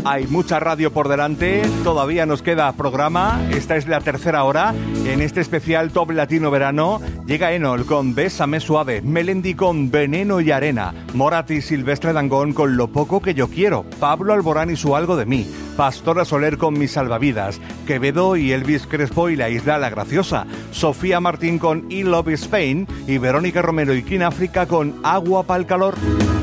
Hay mucha radio por delante, todavía nos queda programa, esta es la tercera hora. En este especial Top Latino Verano llega Enol con Bésame Suave, Melendi con Veneno y Arena, Morat y Silvestre Dangond con Lo Poco Que Yo Quiero, Pablo Alborán y su Algo de Mí, Pastora Soler con Mis Salvavidas, Quevedo y Elvis Crespo y La Isla La Graciosa, Sofía Martín con I Love Spain y Verónica Romero y King África con Agua Pa'l Calor.